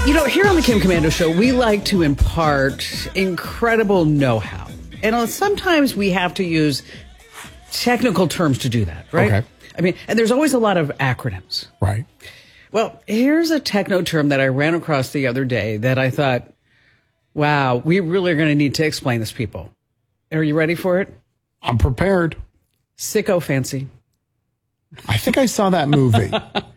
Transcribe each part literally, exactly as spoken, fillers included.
You know, here on the Kim Komando Show, we like to impart incredible know-how. And uh, sometimes we have to use technical terms to do that, right? Okay. I mean, and there's always a lot of acronyms. Right. Well, here's a techno term that I ran across the other day that I thought, wow, we really are going to need to explain this, people. Are you ready for it? I'm prepared. Sycophancy. I think I saw that movie.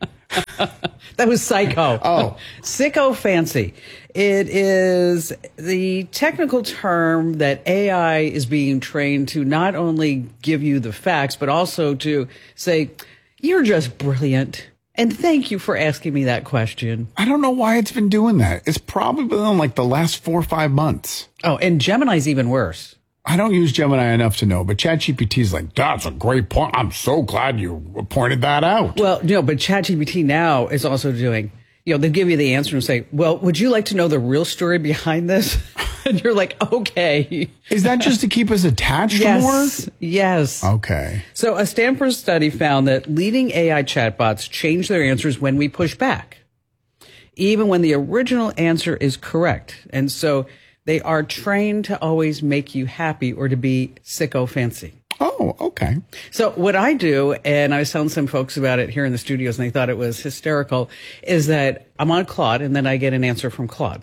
That was Psycho. Oh. Sycophancy. It is the technical term that A I is being trained to not only give you the facts, but also to say, you're just brilliant. And thank you for asking me that question. I don't know why it's been doing that. It's probably been in like the last four or five months. Oh, and Gemini's even worse. I don't use Gemini enough to know, but ChatGPT is like, that's a great point. I'm so glad you pointed that out. Well, no, but ChatGPT now is also doing, you know, they give you the answer and say, well, would you like to know the real story behind this? And you're like, okay. Is that just to keep us attached yes, more? Yes. Okay. So a Stanford study found that leading A I chatbots change their answers when we push back, even when the original answer is correct. And so they are trained to always make you happy or to be sycophancy. Oh, okay. So what I do, and I was telling some folks about it here in the studios, and they thought it was hysterical, is that I'm on Claude, and then I get an answer from Claude.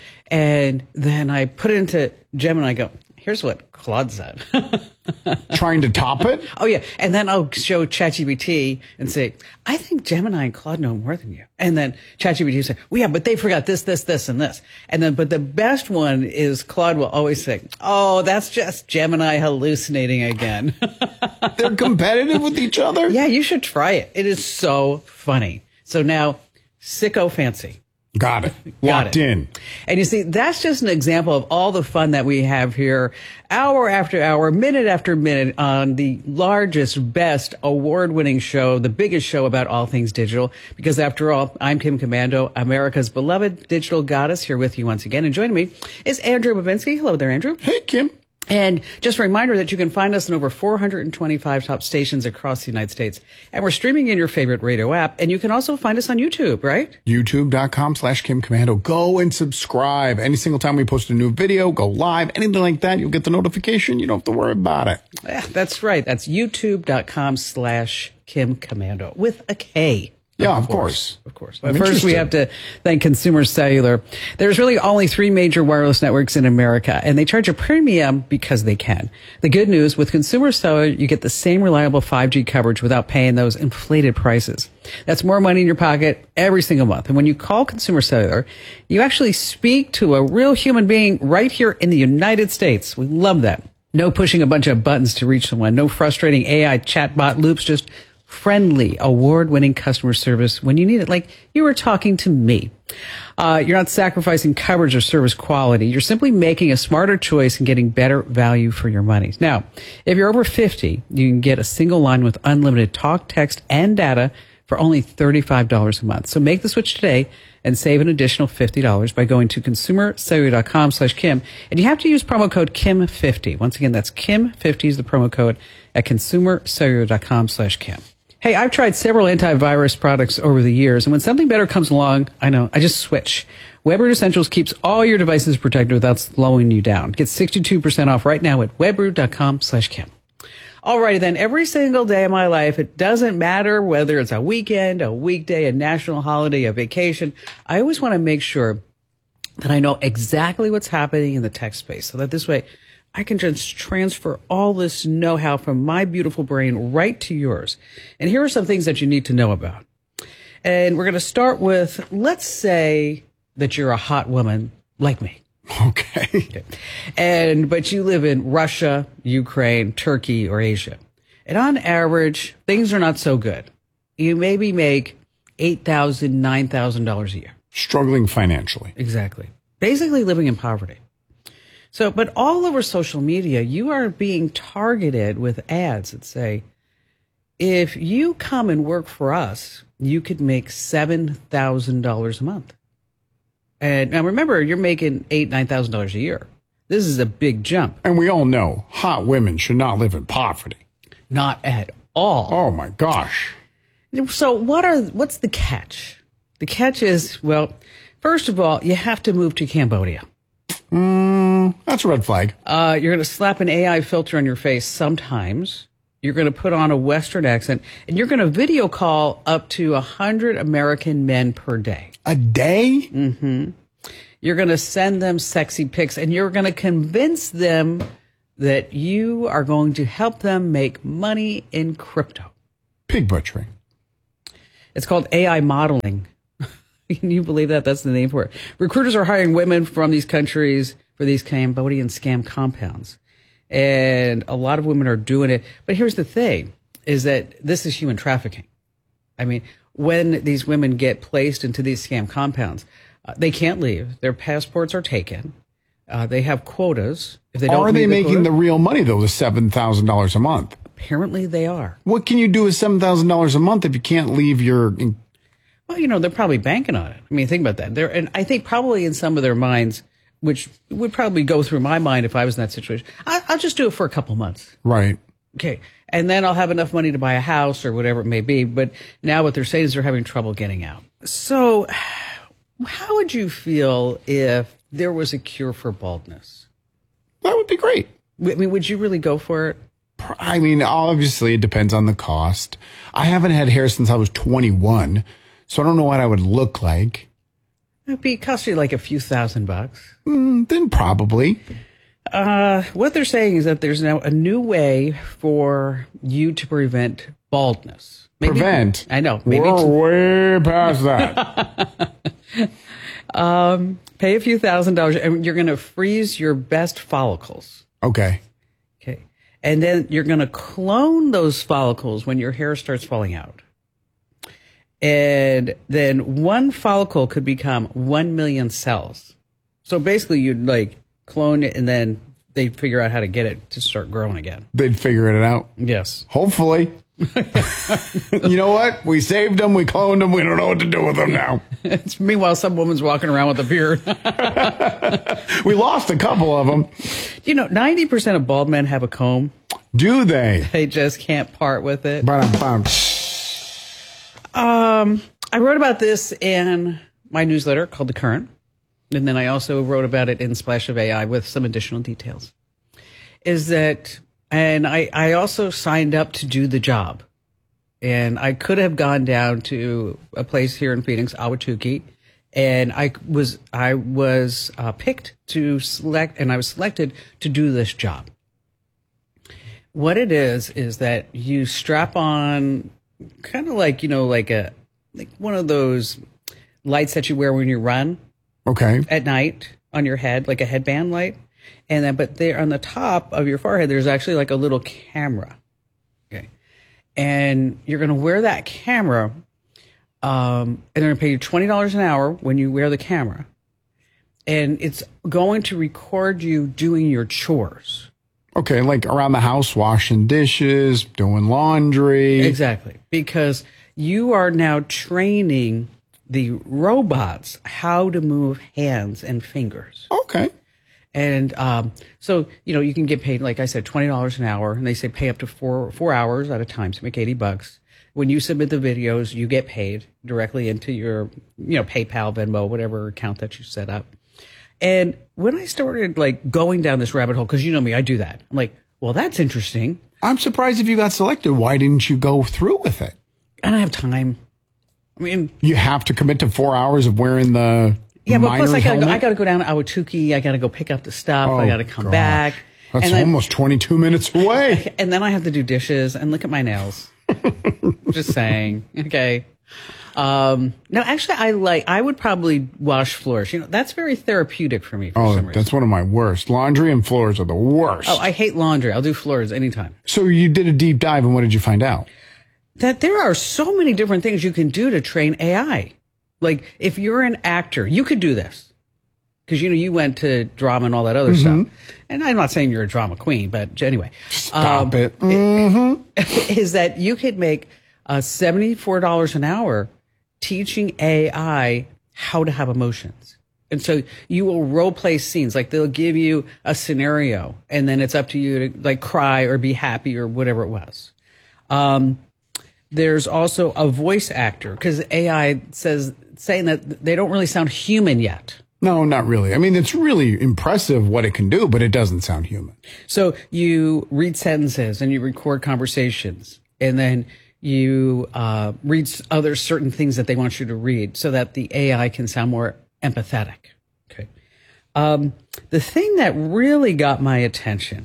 And then I put it into Gemini, and I go, here's what Claude said. Trying to top it? Oh, yeah. And then I'll show ChatGPT and say, I think Gemini and Claude know more than you. And then ChatGPT will say, well, yeah, but they forgot this, this, this, and this. And then, but the best one is Claude will always say, oh, that's just Gemini hallucinating again. They're competitive with each other? Yeah, you should try it. It is so funny. So now, sycophancy. Got it. Got Locked it. in. And you see, that's just an example of all the fun that we have here, hour after hour, minute after minute, on the largest, best, award-winning show, the biggest show about all things digital. Because after all, I'm Kim Komando, America's beloved digital goddess, here with you once again. And joining me is Andrew Babinski. Hello there, Andrew. Hey, Kim. And just a reminder that you can find us in over four hundred twenty-five top stations across the United States. And we're streaming in your favorite radio app. And you can also find us on YouTube, right? YouTube.com slash Kim Komando. Go and subscribe. Any single time we post a new video, go live, anything like that, you'll get the notification. You don't have to worry about it. Yeah, that's right. That's youtube.com slash Kim Komando with a K. Yeah, of course. Of course. But first, we have to thank Consumer Cellular. There's really only three major wireless networks in America, and they charge a premium because they can. The good news, with Consumer Cellular, you get the same reliable five G coverage without paying those inflated prices. That's more money in your pocket every single month. And when you call Consumer Cellular, you actually speak to a real human being right here in the United States. We love that. No pushing a bunch of buttons to reach someone. No frustrating A I chatbot loops. Just friendly, award-winning customer service when you need it, like you were talking to me. Uh, you're not sacrificing coverage or service quality. You're simply making a smarter choice and getting better value for your money. Now, if you're over fifty, you can get a single line with unlimited talk, text, and data for only thirty-five dollars a month. So make the switch today and save an additional fifty dollars by going to consumercellular.com slash Kim. And you have to use promo code Kim fifty. Once again, that's Kim fifty is the promo code at consumercellular.com slash Kim. Hey, I've tried several antivirus products over the years, and when something better comes along, I know, I just switch. WebRoot Essentials keeps all your devices protected without slowing you down. Get sixty-two percent off right now at webroot.com slash Kim. Alrighty then, every single day of my life, it doesn't matter whether it's a weekend, a weekday, a national holiday, a vacation, I always want to make sure that I know exactly what's happening in the tech space, so that this way I can just transfer all this know-how from my beautiful brain right to yours. And here are some things that you need to know about. And we're going to start with, let's say that you're a hot woman like me. Okay. Okay. And, but you live in Russia, Ukraine, Turkey, or Asia. And on average, things are not so good. You maybe make eight thousand dollars, nine thousand dollars a year. Struggling financially. Exactly. Basically living in poverty. So, but all over social media, you are being targeted with ads that say, if you come and work for us, you could make seven thousand dollars a month. And now remember, you're making eight thousand dollars, nine thousand dollars a year. This is a big jump. And we all know hot women should not live in poverty. Not at all. Oh, my gosh. So what are, what's the catch? The catch is, well, first of all, you have to move to Cambodia. Mm, that's a red flag. Uh, you're going to slap an A I filter on your face sometimes. You're going to put on a Western accent, and you're going to video call up to one hundred American men per day. A day? Mm-hmm. You're going to send them sexy pics, and you're going to convince them that you are going to help them make money in crypto. Pig butchering. It's called A I modeling. Can you believe that? That's the name for it. Recruiters are hiring women from these countries for these Cambodian scam compounds. And a lot of women are doing it. But here's the thing, is that this is human trafficking. I mean, when these women get placed into these scam compounds, uh, they can't leave. Their passports are taken. Uh, they have quotas. If they don't are they meet the making quota, the real money, though, the seven thousand dollars a month? apparently they are. What can you do with seven thousand dollars a month if you can't leave your... Well, you know, they're probably banking on it. I mean, think about that. They're, and I think probably in some of their minds, which would probably go through my mind if I was in that situation, I, I'll just do it for a couple months. Right. Okay. And then I'll have enough money to buy a house or whatever it may be. But now what they're saying is they're having trouble getting out. So how would you feel if there was a cure for baldness? That would be great. I mean, would you really go for it? I mean, obviously, it depends on the cost. I haven't had hair since I was twenty-one, so I don't know what I would look like. It'd be cost you like a few thousand bucks. Mm, then probably. Uh, what they're saying is that there's now a new way for you to prevent baldness. Maybe, Prevent? I know. Maybe We're way past that. um, pay a few thousand dollars, and you're going to freeze your best follicles. Okay. Okay. And then you're going to clone those follicles when your hair starts falling out. And then one follicle could become one million cells. So basically you'd like clone it and then they'd figure out how to get it to start growing again. They'd figure it out. Yes. Hopefully. You know what? We saved them. We cloned them. We don't know what to do with them now. It's, meanwhile, some woman's walking around with a beard. We lost a couple of them. You know, ninety percent of bald men have a comb. Do they? They just can't part with it. Ba-dum-bum. Um, I wrote about this in my newsletter called The Current. And then I also wrote about it in Splash of A I with some additional details. Is that, and I, I also signed up to do the job. And I could have gone down to a place here in Phoenix, Ahwatukee, and I was I was uh, picked to select, and I was selected to do this job. What it is is that you strap on, kind of like you know, like a like one of those lights that you wear when you run. Okay. At night on your head, like a headband light, and then but there on the top of your forehead, there's actually like a little camera. Okay. And you're going to wear that camera, um, and they're going to pay you twenty dollars an hour when you wear the camera. And it's going to record you doing your chores. Okay, like around the house, washing dishes, doing laundry. Exactly. Because you are now training the robots how to move hands and fingers. Okay. And um, so, you know, you can get paid, like I said, twenty dollars an hour. And they say pay up to four four hours at a time to make eighty bucks. When you submit the videos, you get paid directly into your, you know, PayPal, Venmo, whatever account that you set up. And when I started, like, going down this rabbit hole, because you know me, I do that. I'm like, well, that's interesting. I'm surprised if you got selected. Why didn't you go through with it? I don't have time. I mean, you have to commit to four hours of wearing the yeah, but plus I gotta helmet? go, I gotta go down to Ahwatukee. I gotta go pick up the stuff. Oh, I gotta come gosh. back. That's and almost then, twenty-two minutes away. And then I have to do dishes and look at my nails. Just saying. Okay. Um, no, actually, I like. I would probably wash floors. You know, that's very therapeutic for me. For Oh, some reason. that's one of my worst. Laundry and floors are the worst. Oh, I hate laundry. I'll do floors anytime. So you did a deep dive, and what did you find out? That there are so many different things you can do to train A I. Like, if you're an actor, you could do this. Because, you know, you went to drama and all that other mm-hmm. stuff. And I'm not saying you're a drama queen, but anyway. Stop um, it. Mm-hmm. Is that you could make uh, seventy-four dollars an hour teaching A I how to have emotions. And so you will role play scenes. Like, they'll give you a scenario, and then it's up to you to, like, cry or be happy or whatever it was. Um, there's also a voice actor, because A I says saying that they don't really sound human yet. No, not really. I mean, it's really impressive what it can do, but it doesn't sound human. So you read sentences and you record conversations, and then you uh, read other certain things that they want you to read so that the A I can sound more empathetic. Okay. Um, the thing that really got my attention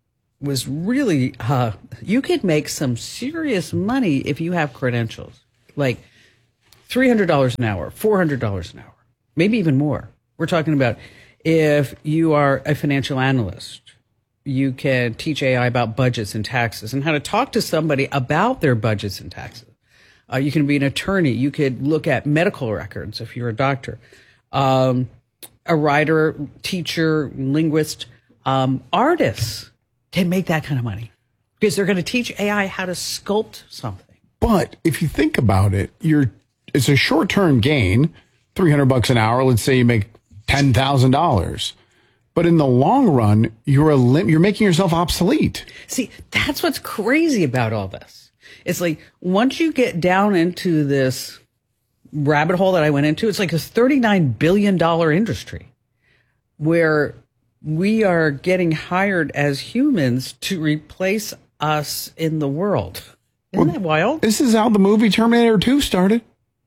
was really, uh, you could make some serious money if you have credentials, like three hundred dollars an hour, four hundred dollars an hour, maybe even more. We're talking about if you are a financial analyst, you can teach A I about budgets and taxes and how to talk to somebody about their budgets and taxes. Uh, you can be an attorney. You could look at medical records if you're a doctor, um, a writer, teacher, linguist, um, artists can make that kind of money because they're going to teach A I how to sculpt something. But if you think about it, you're it's a short-term gain, three hundred bucks an hour. Let's say you make ten thousand dollars. But in the long run, you're a lim- you're making yourself obsolete. See, that's what's crazy about all this. It's like once you get down into this rabbit hole that I went into, it's like a thirty-nine billion dollars industry where we are getting hired as humans to replace us in the world. Isn't well, that wild? This is how the movie Terminator two started.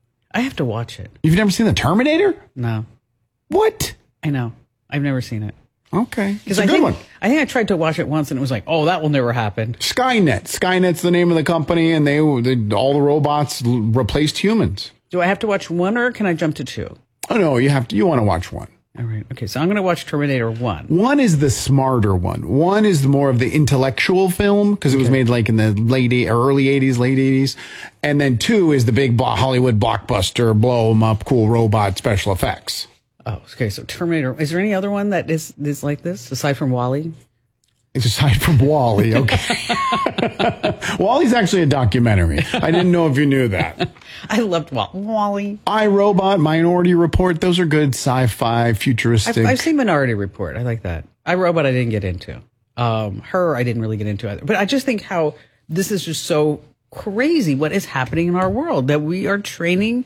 I have to watch it. You've never seen the Terminator? No. What? I know. I've never seen it. Okay. It's a I good think, one. I think I tried to watch it once and it was like, oh, that will never happen. Skynet. Skynet's the name of the company, and they, they all the robots l- replaced humans. Do I have to watch one or can I jump to two? Oh, no, you have to. You want to watch one. All right. Okay. So I'm going to watch Terminator one. One is the smarter one. One is more of the intellectual film because it was okay. made like in the late, early eighties, late eighties. And then two is the big bo- Hollywood blockbuster, blow them up, cool robot special effects. Oh, okay. So Terminator. Is there any other one that is, is like this aside from WALL-E? It's aside from WALL-E. Okay. WALL-E's actually a documentary. I didn't know if you knew that. I loved Wall- WALL-E. iRobot, Minority Report. Those are good sci-fi, futuristic. I've, I've seen Minority Report. I like that. iRobot I didn't get into. Um, Her I didn't really get into either. But I just think how this is just so crazy what is happening in our world that we are training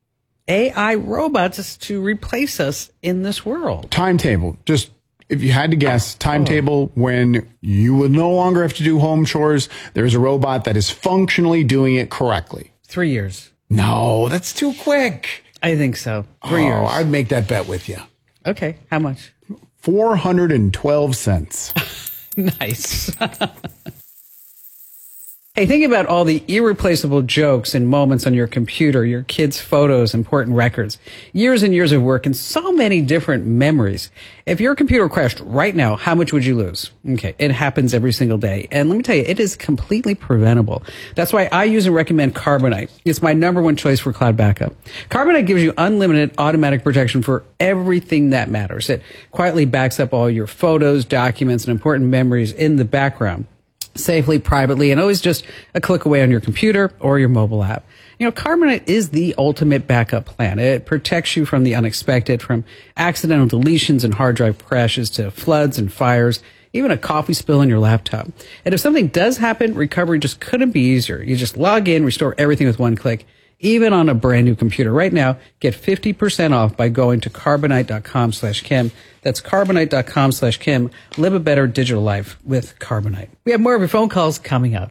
A I robots to replace us in this world. Timetable. Just if you had to guess, timetable oh. when you would no longer have to do home chores, there's a robot that is functionally doing it correctly. Three years. No, that's too quick. I think so. Three oh, years. I'd make that bet with you. Okay. How much? four hundred twelve cents. Nice. Hey, think about all the irreplaceable jokes and moments on your computer, your kids' photos, important records, years and years of work, and so many different memories. If your computer crashed right now, how much would you lose? Okay, it happens every single day. And let me tell you, it is completely preventable. That's why I use and recommend Carbonite. It's my number one choice for cloud backup. Carbonite gives you unlimited automatic protection for everything that matters. It quietly backs up all your photos, documents, and important memories in the background, safely, privately, and always just a click away on your computer or your mobile app. You know, Carbonite is the ultimate backup plan. It protects you from the unexpected, from accidental deletions and hard drive crashes to floods and fires, even a coffee spill on your laptop. And if something does happen, recovery just couldn't be easier. You just log in, restore everything with one click, even on a brand new computer. Right now, get fifty percent off by going to carbonite.com slash Kim. That's carbonite.com slash Kim. Live a better digital life with Carbonite. We have more of your phone calls coming up.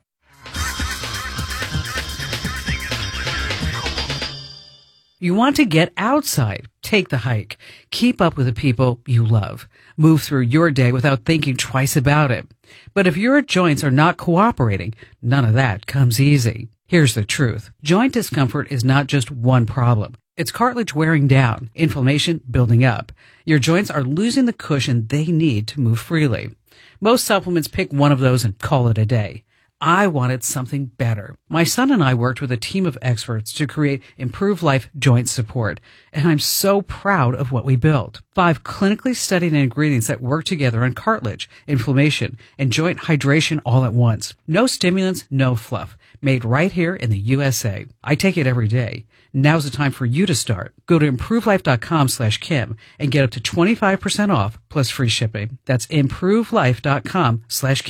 You want to get outside. Take the hike. Keep up with the people you love. Move through your day without thinking twice about it. But if your joints are not cooperating, none of that comes easy. Here's the truth. Joint discomfort is not just one problem. It's cartilage wearing down, inflammation building up. Your joints are losing the cushion they need to move freely. Most supplements pick one of those and call it a day. I wanted something better. My son and I worked with a team of experts to create Improve Life Joint Support, and I'm so proud of what we built. Five clinically studied ingredients that work together on cartilage, inflammation, and joint hydration all at once. No stimulants, no fluff. Made right here in the U S A. I take it every day. Now's the time for you to start. Go to improvelife.com slash Kim and get up to twenty-five percent off plus free shipping. That's improvelife.com slash Kim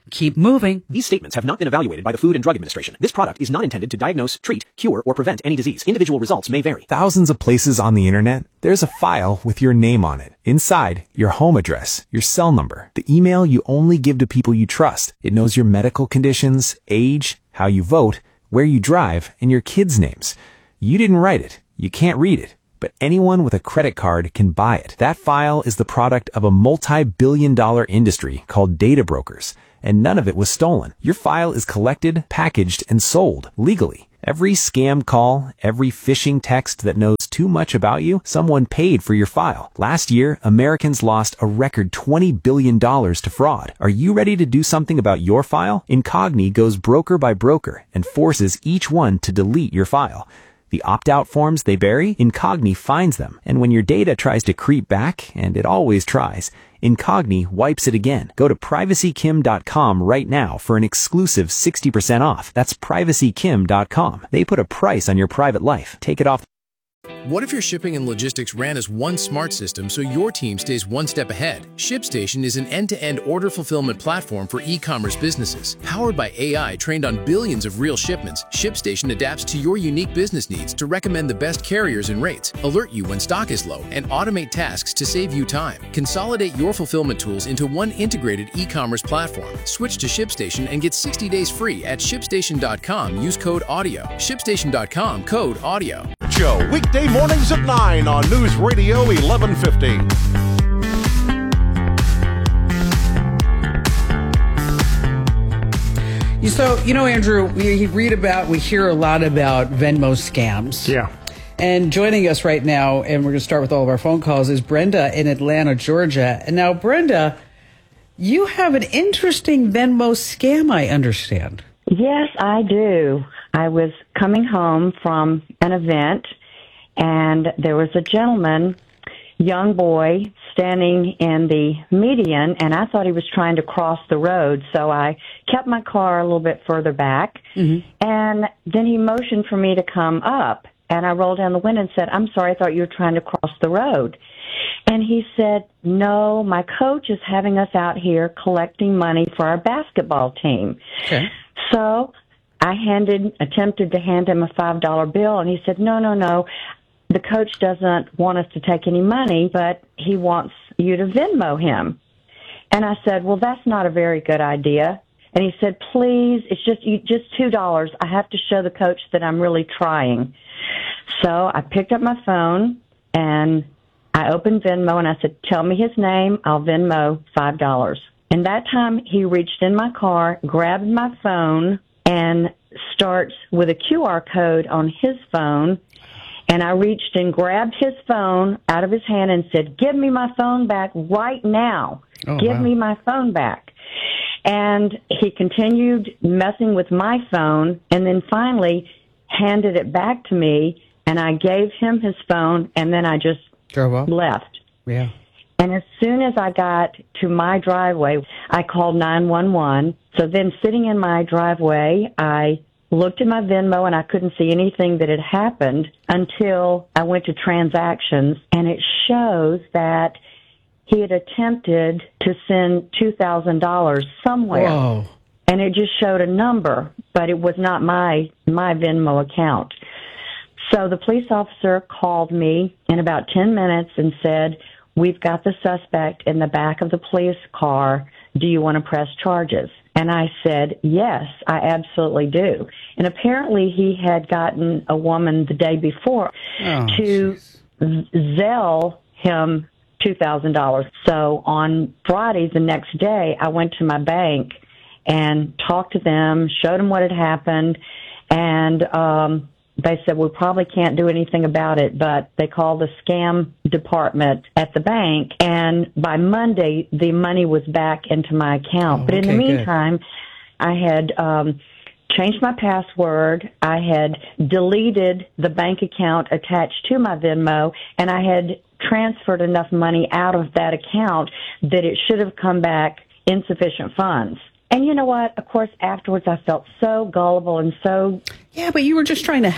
keep moving. These statements have not been evaluated by the Food and Drug Administration. This product is not intended to diagnose, treat, cure, or prevent any disease. Individual results may vary. Thousands of places on the internet, there's a file with your name on it. Inside, your home address, your cell number, the email you only give to people you trust. It knows your medical conditions, age, how you vote, where you drive, and your kids' names. You didn't write it. You can't read it. But anyone with a credit card can buy it. That file is the product of a multi-billion dollar industry called data brokers. And none of it was stolen. Your file is collected, packaged, and sold legally. Every scam call, every phishing text that knows too much about you, someone paid for your file. Last year, Americans lost a record twenty billion dollars to fraud. Are you ready to do something about your file? Incogni goes broker by broker and forces each one to delete your file. The opt-out forms they bury, Incogni finds them. And when your data tries to creep back, and it always tries, Incogni wipes it again. Go to privacy kim dot com right now for an exclusive sixty percent off. That's privacy kim dot com. They put a price on your private life. Take it off. What if your shipping and logistics ran as one smart system so your team stays one step ahead? ShipStation is an end-to-end order fulfillment platform for e-commerce businesses. Powered by A I trained on billions of real shipments, ShipStation adapts to your unique business needs to recommend the best carriers and rates, alert you when stock is low, and automate tasks to save you time. Consolidate your fulfillment tools into one integrated e-commerce platform. Switch to ShipStation and get sixty days free at shipstation dot com. Use code AUDIO. shipstation dot com, code AUDIO. Show weekday mornings at nine on News Radio eleven fifty. So, you know, Andrew, we read about, we hear a lot about Venmo scams. Yeah. And joining us right now, and we're going to start with all of our phone calls, is Brenda in Atlanta, Georgia. And now, Brenda, you have an interesting Venmo scam, I understand. Yes, I do. I was coming home from an event, and there was a gentleman, young boy, standing in the median, and I thought he was trying to cross the road, so I kept my car a little bit further back, mm-hmm. and then he motioned for me to come up, and I rolled down the window and said, "I'm sorry, I thought you were trying to cross the road." And he said, "No, my coach is having us out here collecting money for our basketball team." Okay. So I handed, attempted to hand him a five dollar bill, and he said, no, no, no, the coach doesn't want us to take any money, but he wants you to Venmo him. And I said, well, that's not a very good idea. And he said, please, it's just you, just two dollars. I have to show the coach that I'm really trying. So I picked up my phone, and I opened Venmo, and I said, tell me his name. I'll Venmo five dollars. And that time, he reached in my car, grabbed my phone, and starts with a Q R code on his phone. And I reached and grabbed his phone out of his hand and said, give me my phone back right now. Oh, give wow. me my phone back. And he continued messing with my phone, and then finally handed it back to me, and I gave him his phone, and then I just Drove up. left. Yeah. And as soon as I got to my driveway, I called nine one one. So then sitting in my driveway, I looked at my Venmo, and I couldn't see anything that had happened until I went to transactions, and it shows that he had attempted to send two thousand dollars somewhere. Whoa. And it just showed a number, but it was not my my Venmo account. So the police officer called me in about ten minutes and said, we've got the suspect in the back of the police car. Do you want to press charges? And I said, yes, I absolutely do. And apparently he had gotten a woman the day before oh, to geez. Zelle him two thousand dollars. So on Friday, the next day, I went to my bank and talked to them, showed them what had happened, and um, they said, we probably can't do anything about it, but they called the scam department at the bank, and by Monday, the money was back into my account. Oh, but in okay, the meantime, good. I had um, changed my password, I had deleted the bank account attached to my Venmo, and I had transferred enough money out of that account that it should have come back insufficient funds. And you know what? Of course, afterwards, I felt so gullible and so... Yeah, but you were just trying to help.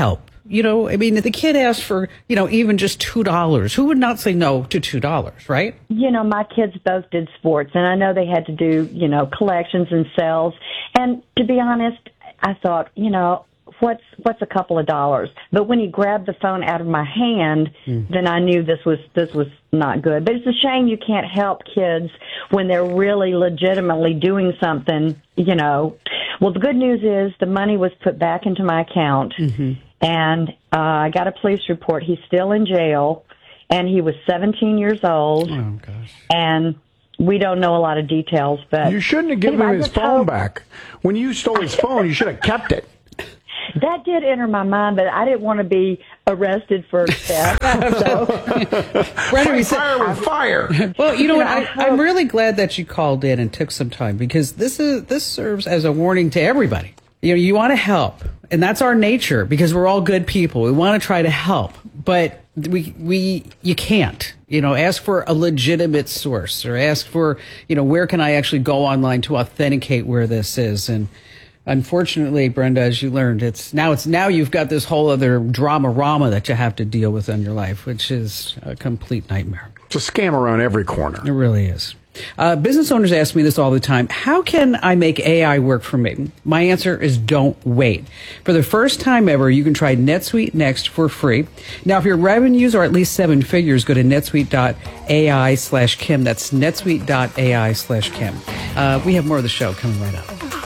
You know, I mean, if the kid asked for, you know, even just two dollars, who would not say no to two dollars, right? You know, my kids both did sports, and I know they had to do, you know, collections and sales. And to be honest, I thought, you know, what's what's a couple of dollars? But when he grabbed the phone out of my hand, mm. then I knew this was this was not good. But it's a shame you can't help kids when they're really legitimately doing something, you know. Well, the good news is the money was put back into my account, mm-hmm. and uh, I got a police report. He's still in jail, and he was seventeen years old. Oh, gosh. And we don't know a lot of details, but you shouldn't have given anyway, him his phone hope. back. When you stole his phone, you should have kept it. That did enter my mind, but I didn't want to be arrested for theft. So. Brenda, fire with fire. Well, you know what? I, I'm really glad that you called in and took some time, because this is this serves as a warning to everybody. You know, you want to help, and that's our nature, because we're all good people. We want to try to help, but we we you can't. You know, ask for a legitimate source, or ask for, you know, where can I actually go online to authenticate where this is. And unfortunately, Brenda, as you learned, it's now it's now you've got this whole other drama-rama that you have to deal with in your life, which is a complete nightmare. It's a scam around every corner. It really is. Uh, business owners ask me this all the time. How can I make A I work for me? My answer is don't wait. For the first time ever, you can try NetSuite Next for free. Now, if your revenues are at least seven figures, go to netsuite.ai slash Kim. That's netsuite.ai slash Kim. Uh, we have more of the show coming right up.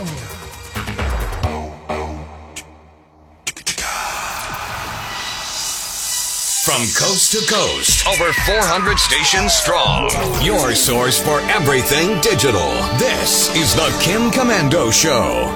From coast to coast, over four hundred stations strong. Your source for everything digital. This is the Kim Komando Show.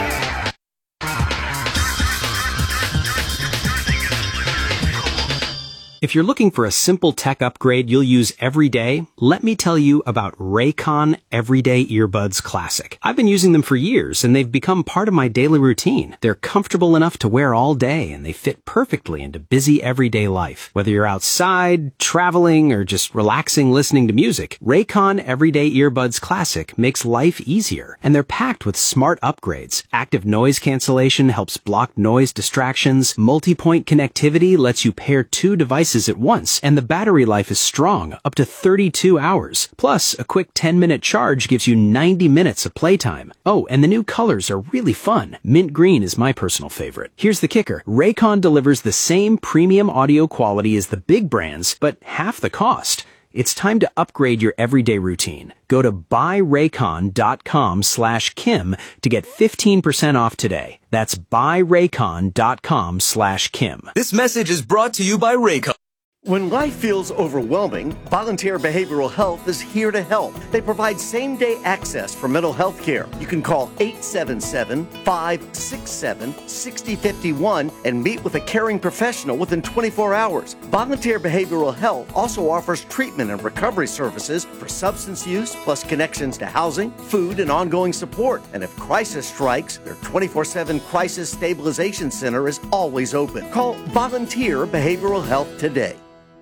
If you're looking for a simple tech upgrade you'll use every day, let me tell you about Raycon Everyday Earbuds Classic. I've been using them for years, and they've become part of my daily routine. They're comfortable enough to wear all day, and they fit perfectly into busy everyday life. Whether you're outside, traveling, or just relaxing listening to music, Raycon Everyday Earbuds Classic makes life easier. And they're packed with smart upgrades. Active noise cancellation helps block noise distractions. Multi-point connectivity lets you pair two devices at once, and the battery life is strong, up to thirty-two hours. Plus, a quick ten minute charge gives you ninety minutes of playtime. Oh, and the new colors are really fun. Mint green is my personal favorite. Here's the kicker. Raycon delivers the same premium audio quality as the big brands, but half the cost. It's time to upgrade your everyday routine. Go to buyraycon.com slash Kim to get fifteen percent off today. That's buyraycon.com slash Kim. This message is brought to you by Raycon. When life feels overwhelming, Volunteer Behavioral Health is here to help. They provide same-day access for mental health care. You can call eight seven seven, five six seven, six zero five one and meet with a caring professional within twenty-four hours. Volunteer Behavioral Health also offers treatment and recovery services for substance use, plus connections to housing, food, and ongoing support. And if crisis strikes, their twenty-four seven Crisis Stabilization Center is always open. Call Volunteer Behavioral Health today.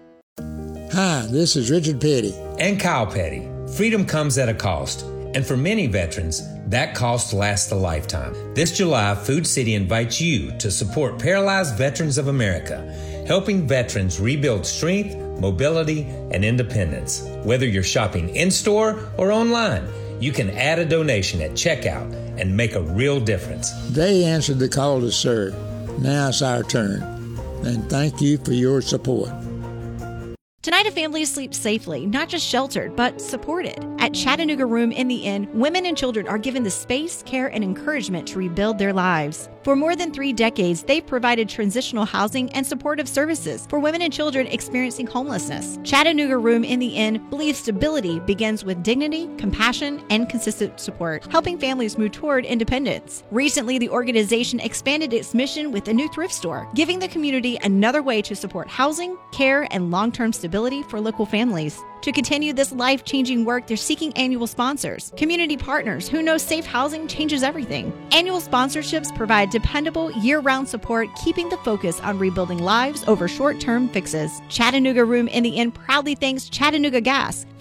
Hi, this is Richard Petty. And Kyle Petty. Freedom comes at a cost. And for many veterans, that cost lasts a lifetime. This July, Food City invites you to support Paralyzed Veterans of America, helping veterans rebuild strength, mobility, and independence. Whether you're shopping in-store or online, you can add a donation at checkout and make a real difference. They answered the call to serve. Now it's our turn. And thank you for your support. Tonight, a family sleeps safely, not just sheltered, but supported. At Chattanooga Room in the Inn, women and children are given the space, care, and encouragement to rebuild their lives. For more than three decades, they've provided transitional housing and supportive services for women and children experiencing homelessness. Chattanooga Room in the Inn believes stability begins with dignity, compassion, and consistent support, helping families move toward independence. Recently, the organization expanded its mission with a new thrift store, giving the community another way to support housing, care, and long-term stability for local families. To continue this life-changing work, they're seeking annual sponsors, community partners who know safe housing changes everything. Annual sponsorships provide dependable, year-round support, keeping the focus on rebuilding lives over short-term fixes. Chattanooga Room in the Inn proudly thanks Chattanooga Gas,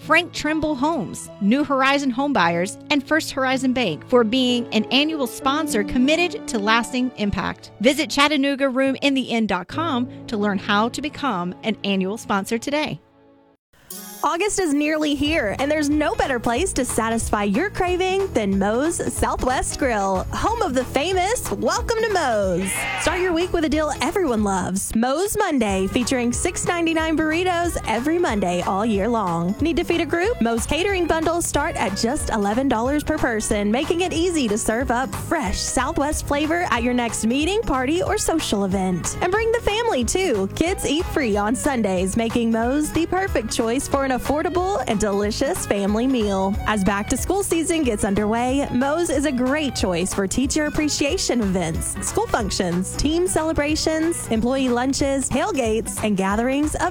Frank Trimble Homes, New Horizon Homebuyers, and First Horizon Bank for being an annual sponsor committed to lasting impact. Visit Chattanooga Room in the Inn dot com to learn how to become an annual sponsor today. August is nearly here, and there's no better place to satisfy your craving than Moe's Southwest Grill, home of the famous Welcome to Moe's. Start your week with a deal everyone loves. Moe's Monday, featuring six ninety-nine burritos every Monday all year long. Need to feed a group? Moe's catering bundles start at just eleven dollars per person, making it easy to serve up fresh Southwest flavor at your next meeting, party, or social event. And bring the family, too. Kids eat free on Sundays, making Moe's the perfect choice for an affordable and delicious family meal. As back to school season gets underway, Moe's is a great choice for teacher appreciation events, school functions, team celebrations, employee lunches, tailgates, and gatherings of